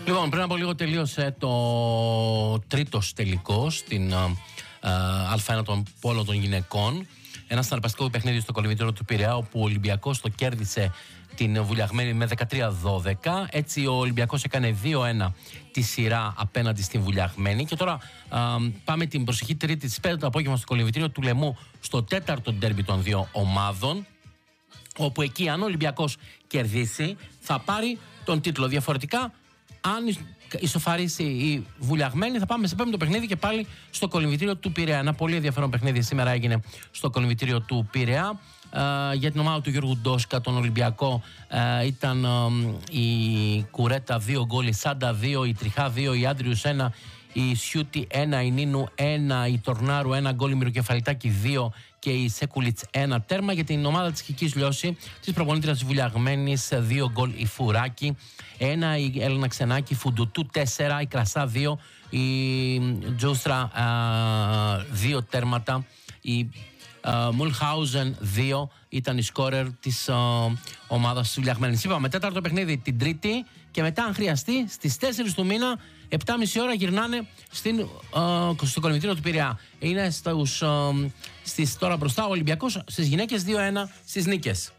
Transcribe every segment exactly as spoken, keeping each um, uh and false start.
Λοιπόν, πριν από λίγο τελείωσε το τρίτος τελικός στην Α ένα των πόλων των γυναικών. Ένα συναρπαστικό παιχνίδι στο κολυμβητήριο του Πειραιά, όπου ο Ολυμπιακός το κέρδισε την Βουλιαγμένη με δεκατρία δώδεκα. Έτσι ο Ολυμπιακός έκανε δύο ένα τη σειρά απέναντι στην Βουλιαγμένη. Και τώρα α, πάμε την προσεχή Τρίτη στις πέντε το απόγευμα στο κολυμβητήριο του Λεμού, στο τέταρτο ντέρμπι των δύο ομάδων, όπου εκεί αν ο Ολυμπιακός κερδίσει θα πάρει τον τίτλο. Διαφορετικά, αν ισοφαρίσει η Βουλιαγμένη, θα πάμε σε πέμπτο παιχνίδι και πάλι στο κολυμβητήριο του Πειραιά. Ένα πολύ ενδιαφέρον παιχνίδι σήμερα έγινε στο κολυμβητήριο του Πειραιά. Uh, για την ομάδα του Γιώργου Ντόσκα, τον Ολυμπιακό, uh, ήταν uh, η Κουρέτα δύο γκολ, η Σάντα δύο, η Τριχά δύο, η Άντριους ένα, η Σιούτη ένα, η Νίνου ένα, η Τορνάρου ένα γκολ, η Μυροκεφαλιτάκη δύο και η Σέκουλιτς ένα τέρμα. Για την ομάδα της Κικής Λιώση, της προπονήτριας Βουλιαγμένης, δύο γκολ η Φουράκη ένα, η Έλενα Ξενάκη, Φουντουτού τέσσερα, η Κρασά δύο, η Τζούστρα uh, δύο τέρματα, η Uh, Μουλχάουζεν δύο ήταν η σκόρερ της uh, ομάδας της Βουλιαγμένης. Είπαμε τέταρτο παιχνίδι την Τρίτη και μετά, αν χρειαστεί, στις τέσσερις του μήνα, επτά και μισή ώρα γυρνάνε στην, uh, στο κολυμβητήριο του Πειραιά. Είναι στους, uh, στις, τώρα μπροστά ο Ολυμπιακός στις γυναίκες δύο ένα στις νίκες.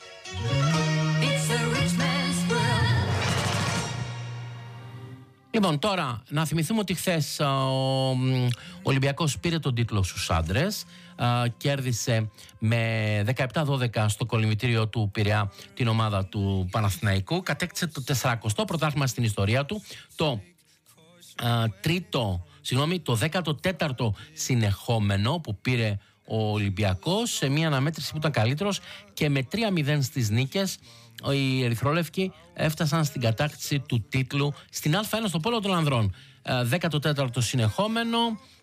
Λοιπόν, τώρα να θυμηθούμε ότι χθες ο, ο Ολυμπιακός πήρε τον τίτλο στους άντρες, α, κέρδισε με δεκαεπτά δώδεκα στο κολυμβητήριο του Πειραιά την ομάδα του Παναθηναϊκού, κατέκτησε το τεσσαρακοστό πρωτάθλημα στην ιστορία του, το α, τρίτο, συγγνώμη, το δέκατο τέταρτο συνεχόμενο που πήρε ο Ολυμπιακός, σε μια αναμέτρηση που ήταν καλύτερος, και με τρία μηδέν στις νίκες οι ερυθρόλευκοι έφτασαν στην κατάκτηση του τίτλου στην Α ένα στο πόλο των ανδρών. δέκατο τέταρτο συνεχόμενο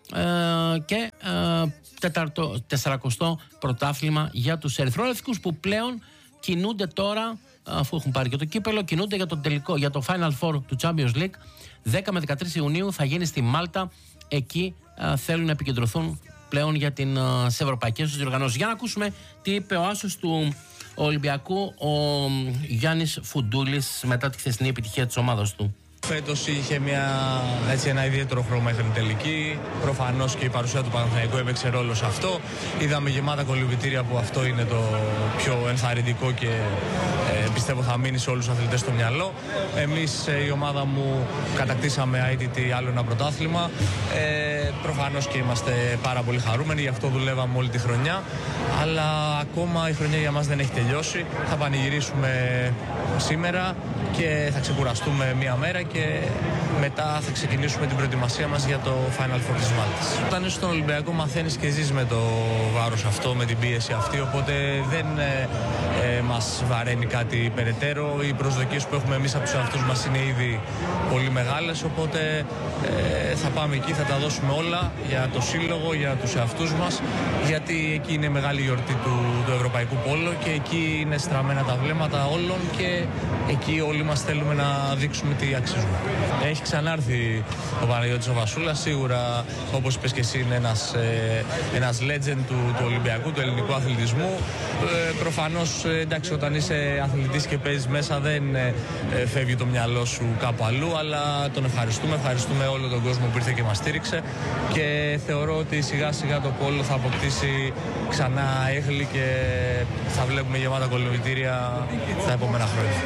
και τέταρτο, τεσσαρακοστό πρωτάθλημα για τους ερυθρόλευκους, που πλέον κινούνται τώρα, αφού έχουν πάρει και το κύπελο, κινούνται για το τελικό, για το Final Four του Champions League. δέκα με δεκατρείς Ιουνίου θα γίνει στη Μάλτα. Εκεί θέλουν να επικεντρωθούν πλέον για τις ευρωπαϊκές τους διοργανώσεις. Για να ακούσουμε τι είπε ο άσος του Ολυμπιακού, ο Γιάννης Φουντούλης, μετά τη χθεσινή επιτυχία της ομάδας του. Φέτος είχε μια, έτσι, ένα ιδιαίτερο χρώμα μέχρι την τελική. Προφανώς και η παρουσία του Παναθηναϊκού έπαιξε ρόλο σε αυτό. Είδαμε γεμάτα κολυμβητήρια, που αυτό είναι το πιο ενθαρρυντικό και ε, πιστεύω θα μείνει σε όλους τους αθλητές στο μυαλό. Εμείς, ε, η ομάδα μου, κατακτήσαμε αίτητη άλλο ένα πρωτάθλημα. Ε, προφανώς και είμαστε πάρα πολύ χαρούμενοι, γι' αυτό δουλεύαμε όλη τη χρονιά. Αλλά ακόμα η χρονιά για μας δεν έχει τελειώσει. Θα πανηγυρίσουμε σήμερα και θα ξεκουραστούμε μία μέρα και μετά θα ξεκινήσουμε την προετοιμασία μας για το Final Four της Μάλτας. Όταν είσαι στον Ολυμπιακό μαθαίνεις και ζεις με το βάρος αυτό, με την πίεση αυτή, οπότε δεν ε, ε, μας βαραίνει κάτι περαιτέρω. Οι προσδοκίες που έχουμε εμείς από τους εαυτούς μας είναι ήδη πολύ μεγάλες, οπότε ε, θα πάμε εκεί, θα τα δώσουμε όλα για το σύλλογο, για τους εαυτούς μας, γιατί εκεί είναι μεγάλη γιορτή του, του Ευρωπαϊκού Πόλο και εκεί είναι στραμμένα τα βλέμματα όλων και εκεί όλοι μας θέλουμε να δείξουμε τι αξίζουμε. Έχει ξανάρθει ο Παναγιώτης ο Βασούλας, σίγουρα, όπως είπες και εσύ, είναι ένας, ε, ένας legend του, του Ολυμπιακού, του ελληνικού αθλητισμού. Ε, προφανώς, εντάξει, όταν είσαι αθλητής και παίζεις μέσα δεν ε, φεύγει το μυαλό σου κάπου αλλού, αλλά τον ευχαριστούμε, ευχαριστούμε όλο τον κόσμο που ήρθε και μας στήριξε και θεωρώ ότι σιγά σιγά το πόλο θα αποκτήσει ξανά έγχλη και θα βλέπουμε γεμάτα κολυμβητήρια τα επόμενα χρόνια.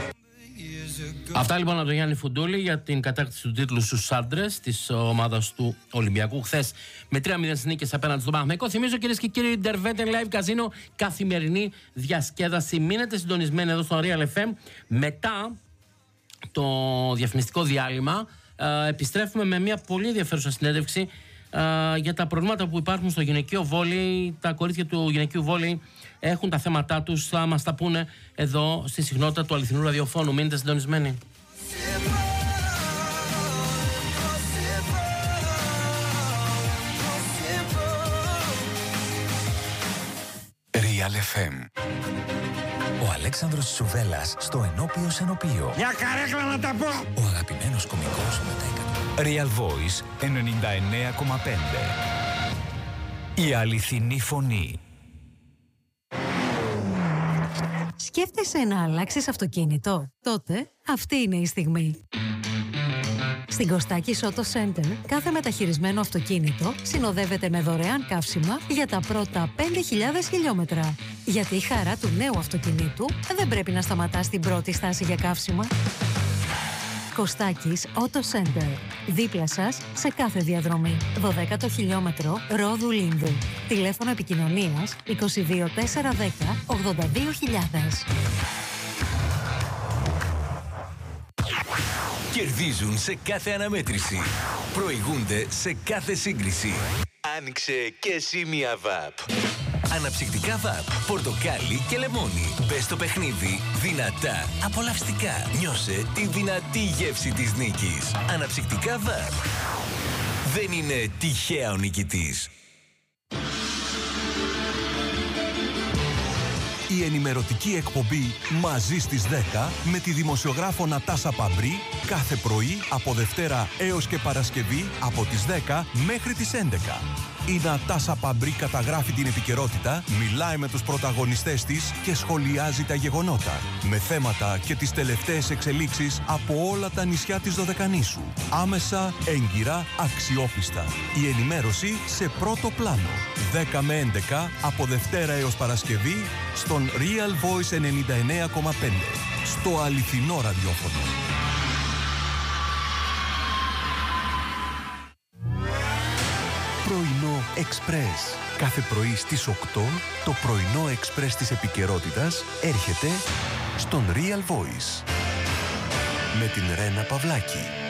Αυτά λοιπόν από τον Γιάννη Φουντούλη για την κατάκτηση του τίτλου στους άντρες της ομάδας του Ολυμπιακού χθες με τρία μηδέν νίκες απέναντι στον Παναθηναϊκό. Θυμίζω, κυρίες και κύριοι, Derveten Live Casino, καθημερινή διασκέδαση. Μείνετε συντονισμένοι εδώ στο Real εφ εμ. Μετά το διαφημιστικό διάλειμμα ε, επιστρέφουμε με μια πολύ ενδιαφέρουσα συνέντευξη ε, για τα προβλήματα που υπάρχουν στο γυναικείο βόλεϊ. Τα κορίτσια του γυναικείου βόλεϊ έχουν τα θέματά τους, θα μας τα πούνε εδώ στη συχνότητα του αληθινού ραδιοφώνου. Μείνετε συντονισμένοι. Real εφ εμ. Ο Αλέξανδρος Σουβέλλας στο Ενώπιος Ενωπείο. Για καρέκλα να τα πω! Ο αγαπημένος κωμικός με τα εκατό. Real Voice ενενήντα εννέα κόμμα πέντε. Η αληθινή φωνή. Σκέφτεσαι να αλλάξεις αυτοκίνητο? Τότε αυτή είναι η στιγμή. Στην Κωστάκης Auto Center, κάθε μεταχειρισμένο αυτοκίνητο συνοδεύεται με δωρεάν καύσιμα για τα πρώτα πέντε χιλιάδες χιλιόμετρα. Γιατί η χαρά του νέου αυτοκινήτου δεν πρέπει να σταματά στην πρώτη στάση για καύσιμα. Κωστάκης Auto Center. Δίπλα σας σε κάθε διαδρομή. δωδέκατο χιλιόμετρο Ρόδου Λίνδου. Τηλέφωνο επικοινωνίας είκοσι δύο τετρακόσια δέκα ογδόντα δύο χιλιάδες. Κερδίζουν σε κάθε αναμέτρηση. Προηγούνται σε κάθε σύγκριση. Άνοιξε και εσύ μία βαπ. Αναψυκτικά βαπ, πορτοκάλι και λεμόνι. Μπες στο παιχνίδι δυνατά, απολαυστικά. Νιώσε τη δυνατή γεύση της νίκης. Αναψυκτικά βαπ. Δεν είναι τυχαία ο νικητής. Η ενημερωτική εκπομπή «Μαζί στις δέκα» με τη δημοσιογράφο Νατάσα Παμπρί κάθε πρωί από Δευτέρα έως και Παρασκευή από τις δέκα μέχρι τις έντεκα. Η Νατάσα Παμπρί καταγράφει την επικαιρότητα, μιλάει με τους πρωταγωνιστές της και σχολιάζει τα γεγονότα με θέματα και τις τελευταίες εξελίξεις από όλα τα νησιά της Δωδεκανήσου. Άμεσα, έγκυρα, αξιόπιστα. Η ενημέρωση σε πρώτο πλάνο. δέκα με έντεκα από Δευτέρα έως Παρασκευή στον Real Voice ενενήντα εννέα κόμμα πέντε. Στο αληθινό ραδιόφωνο. Πρωινό Express. Κάθε πρωί στις οκτώ το πρωινό Express της επικαιρότητας έρχεται στον Real Voice. Με την Ρένα Παυλάκη.